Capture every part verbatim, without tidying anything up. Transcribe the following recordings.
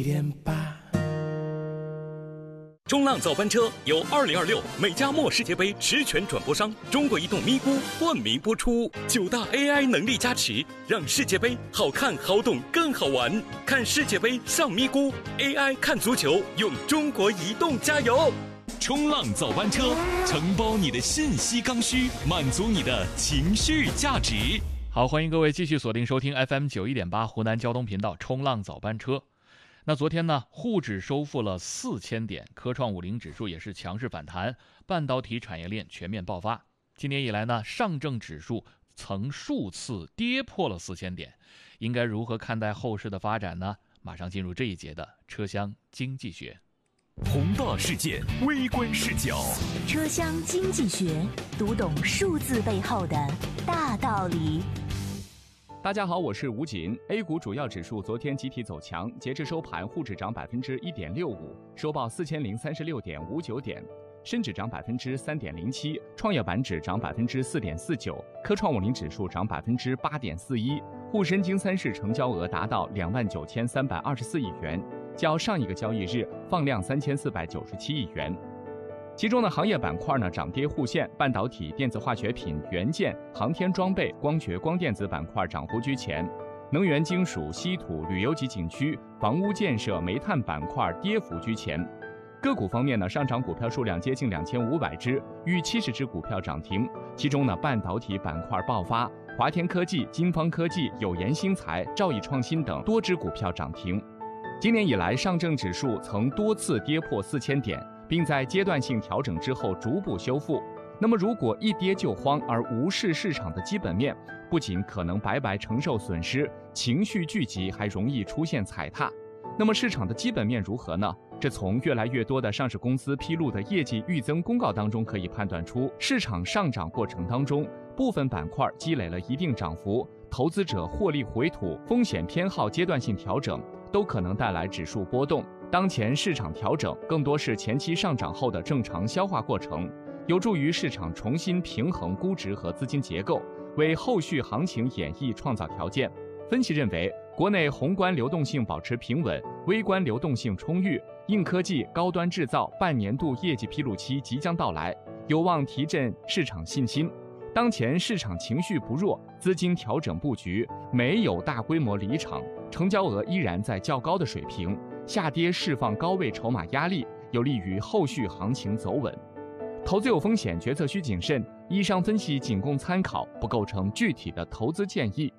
冲浪早班车由二零二六美加墨世界杯实权转播商中国移动咪咕冠名播出，九大 A I 能力加持，让世界杯好看好懂更好玩。看世界杯上咪咕 ，A I 看足球，用中国移动加油！冲浪早班车承包你的信息刚需，满足你的情绪价值。 好，欢迎各位继续锁定收听 F M 九一点八湖南交通频道冲浪早班车。那昨天呢，沪指收复了四千点，科创五零指数也是强势反弹，半导体产业链全面爆发。今年以来呢，上证指数曾数次跌破了四千点，应该如何看待后市的发展呢？马上进入这一节的车厢经济学。 宏大事件，微观视角， 车厢经济学，读懂数字背后的大道理。 大家好，我是吴锦。A 股主要指数昨天集体走强，截至收盘，沪指涨百分之一点六五，收报四千零三十六点五九点；深指涨百分之三点零七，创业板指涨百分之四点四九，科创五零指数涨百分之八点四一。沪深京三市成交额达到两万九千三百二十四亿元，较上一个交易日放量三千四百九十七亿元。其中的行业板块呢涨跌互现，半导体、电子化学品、元件、航天装备、光学光电子板块涨幅居前，能源、金属、稀土、旅游及景区、房屋建设、煤炭板块跌幅居前。个股方面呢，上涨股票数量接近两千五百只，逾七十只股票涨停。其中呢，半导体板块爆发，华天科技、金方科技、友研新材、兆易创新等多只股票涨停。今年以来，上证指数曾多次跌破四千点，并在阶段性调整之后逐步修复。那么如果一跌就慌而无视市场的基本面，不仅可能白白承受损失，情绪聚集还容易出现踩踏。那么市场的基本面如何呢？这从越来越多的上市公司披露的业绩预增公告当中可以判断出，市场上涨过程当中，部分板块积累了一定涨幅，投资者获利回吐、风险偏好阶段性调整，都可能带来指数波动。当前市场调整更多是前期上涨后的正常消化过程，有助于市场重新平衡估值和资金结构，为后续行情演绎创造条件。分析认为，国内宏观流动性保持平稳，微观流动性充裕，硬科技、高端制造半年度业绩披露期即将到来，有望提振市场信心。当前市场情绪不弱，资金调整布局，没有大规模离场，成交额依然在较高的水平，下跌释放高位筹码压力，有利于后续行情走稳。投资有风险，决策需谨慎。以上分析仅供参考，不构成具体的投资建议。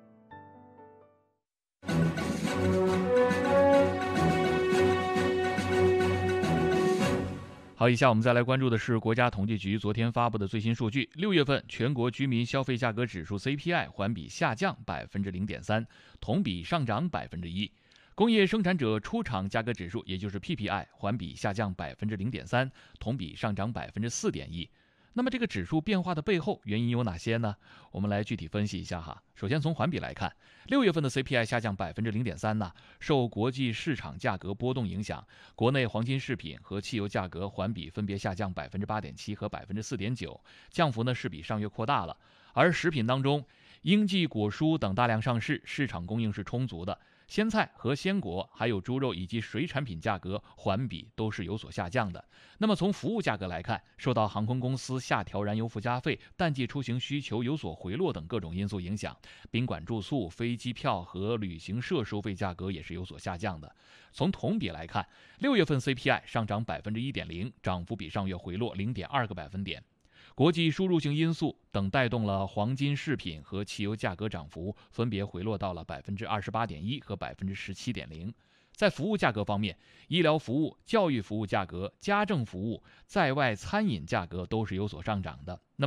好，以下我们再来关注的是国家统计局昨天发布的最新数据。六月份全国居民消费价格指数 C P I 环比下降百分之零点三，同比上涨百分之一。工业生产者出厂价格指数，也就是 P P I 环比下降百分之零点三，同比上涨百分之四点一。那么这个指数变化的背后原因有哪些呢？我们来具体分析一下哈。首先从环比来看，六月份的 C P I 下降百分之零点三呢，受国际市场价格波动影响，国内黄金饰品和汽油价格环比分别下降百分之八点七和百分之四点九，降幅呢是比上月扩大了。而食品当中，应季果蔬等大量上市，市场供应是充足的。鲜菜和鲜果还有猪肉以及水产品价格环比都是有所下降的。那么从服务价格来看，受到航空公司下调燃油附加费、淡季出行需求有所回落等各种因素影响，宾馆住宿、飞机票和旅行社收费价格也是有所下降的。从同比来看，六月份 C P I 上涨百分之一点零，涨幅比上月回落零点二个百分点。国际输入性因素等带动了黄金饰品和汽油价格涨幅分别回落到了百分之二十八点一和百分之十七点零。在服务价格方面，医疗服务、教育服务价格、家政服务、在外餐饮价格都是有所上涨的。那么